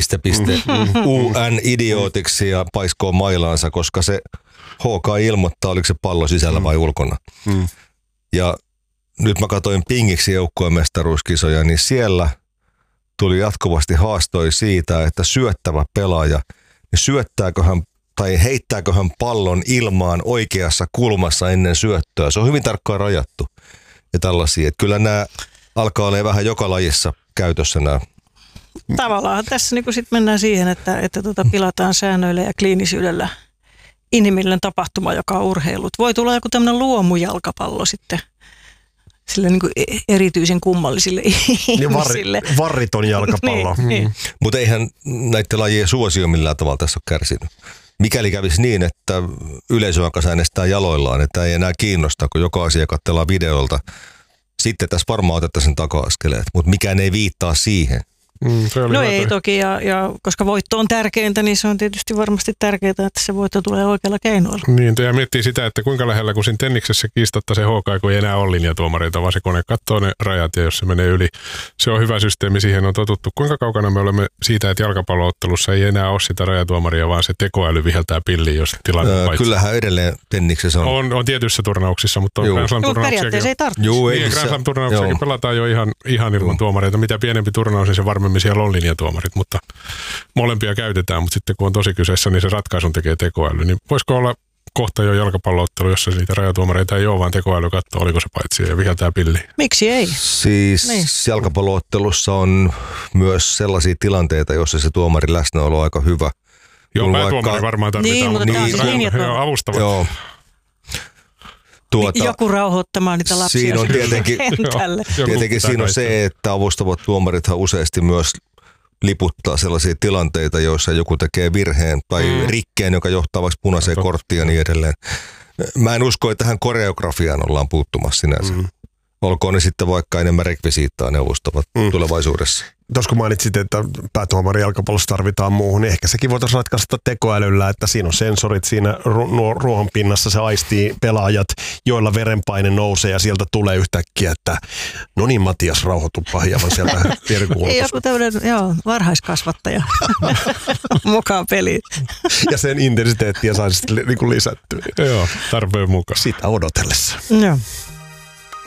UN idiootiksi ja paiskoo mailaansa, koska se HK ilmoittaa, oliko se pallo sisällä vai ulkona. Ja nyt mä katsoin pingiksi joukkueen mestaruuskisoja, niin siellä tuli jatkuvasti haastoi siitä, että syöttävä pelaaja, niin syöttääkö hän tai heittääkö hän pallon ilmaan oikeassa kulmassa ennen syöttöä. Se on hyvin tarkkaan rajattu ja tällaisia. Että kyllä nämä alkaa olla vähän joka lajissa käytössä nämä. Tavallaan tässä niin sit mennään siihen, että pilataan säännöillä ja kliinisyydellä inhimillinen tapahtuma, joka on urheilut. Voi tulla joku tämmöinen luomujalkapallo sitten sille niin kuin erityisen kummallisille ihmisille. Varriton jalkapallo. niin. Mutta eihän näiden lajien suosio millään tavalla tässä ole kärsinyt. Mikäli kävisi niin, että yleisö alkaisi äänestää jaloillaan, että ei enää kiinnosta, kun joka asia katsellaan videolta, sitten tässä varmaan otettaisiin taka-askeleet, mutta mikään ei viittaa siihen. No ei toki, ja koska voitto on tärkeintä, niin se on tietysti varmasti tärkeää, että se voitto tulee oikealla keinoilla. Niin, ja miettii sitä, että kuinka lähellä, kun siinä tenniksessä kiistatta se HK, kun ei enää ole linjatuomareita, vaan se kone katsoo ne rajat, ja jos se menee yli, se on hyvä systeemi, siihen on totuttu. Kuinka kaukana me olemme siitä, että jalkapalloottelussa ei enää ole sitä rajatuomaria, vaan se tekoäly viheltää pilliin, jos tilanne paitsi. Kyllähän edelleen tenniksessä on. On tietyissä turnauksissa, mutta on Grand Slam-turnauksiakin. Periaatteessa ei tarvitse. Niin, Grand Slam-turnauksiakin pelataan jo ihan ilman tuomareita. Mitä pienempi turnaus, niin se varmemmin siellä on linjatuomarit, mutta molempia käytetään, mutta sitten kun on tosi kyseessä, niin se ratkaisun tekee tekoäly. Niin voisiko olla kohta jo jalkapalloottelu, jossa niitä rajatuomareita ei ole, vaan tekoäly katsoo, oliko se paitsi ja viheltää pilliin? Miksi ei? Siis niin. Jalkapalloottelussa on myös sellaisia tilanteita, joissa se tuomarin läsnäolo on aika hyvä. Joo, päätuomari varmaan tarvitaan, mutta avustavat. Joo. Joku rauhoittamaan niitä lapsia. Siinä on tietenkin siinä on se, että avustavat tuomarithan useasti myös liputtaa sellaisia tilanteita, joissa joku tekee virheen tai rikkeen, joka johtaa vaikka punaiseen korttiin ja niin edelleen. Mä en usko, että tähän koreografiaan ollaan puuttumassa sinänsä. Olkoon ne sitten vaikka enemmän rekvisiittaa ne avustavat tulevaisuudessa. Tuossa kun mainitsit, että päätuomari jalkapallossa tarvitaan muuhun, niin ehkä sekin voitaisiin ratkaista tekoälyllä, että siinä on sensorit siinä ruohon pinnassa, se aistii pelaajat, joilla verenpaine nousee ja sieltä tulee yhtäkkiä, että no niin Matias, rauhoitupa hieman sieltä verkuulta. Joku tämmöinen, varhaiskasvattaja mukaan peliin. Ja sen intensiteettiä saisi sitten lisättyä. Joo, tarpeen mukaan. Sitä odotellessa. Joo.